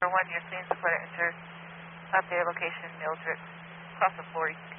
1, you're seeing support enter update location, Mildred. Cross the floor, you can